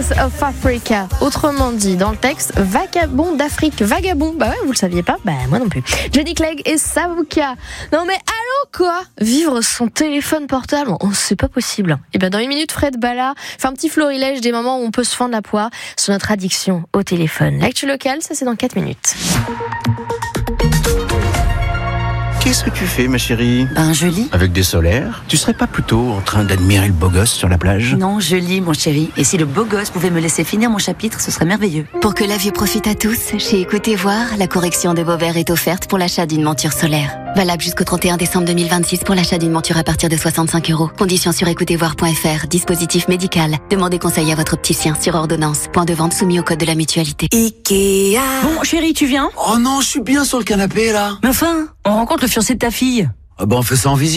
Kings of Africa. Autrement dit, dans le texte, vagabond d'Afrique. Vagabond, bah ouais, vous le saviez pas? Bah moi non plus. Johnny Clegg et Savuka. Non mais allô quoi? Vivre son téléphone portable, c'est pas possible. Et ben dans une minute, Fred Bala fait un petit florilège des moments où on peut se fendre la poire sur notre addiction au téléphone. L'actu locale, ça c'est dans 4 minutes. Qu'est-ce que tu fais, ma chérie? Je lis. Avec des solaires? Tu serais pas plutôt en train d'admirer le beau gosse sur la plage? Non, je lis, mon chéri. Et si le beau gosse pouvait me laisser finir mon chapitre, ce serait merveilleux. Pour que la vue profite à tous, chez Écoutez Voir, la correction de vos verres est offerte pour l'achat d'une monture solaire. Valable jusqu'au 31 décembre 2026 pour l'achat d'une monture à partir de 65 €. Conditions sur écoutezvoir.fr. Dispositif médical. Demandez conseil à votre opticien sur ordonnance. Point de vente soumis au code de la mutualité. Ikea. Bon, chéri, tu viens? Oh non, je suis bien sur le canapé, là. Mais enfin, on rencontre le fiancé de ta fille. On fait ça en visio.